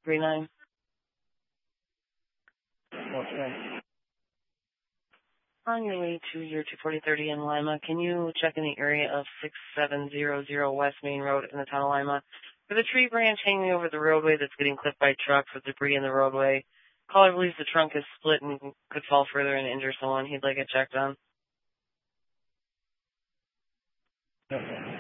39. Okay. On your way to your 24030 in Lima, can you check in the area of 6700 West Main Road in the town of Lima? There's a tree branch hanging over the roadway that's getting clipped by trucks with debris in the roadway. Caller believes the trunk is split and could fall further and injure someone. He'd like it checked on. Okay.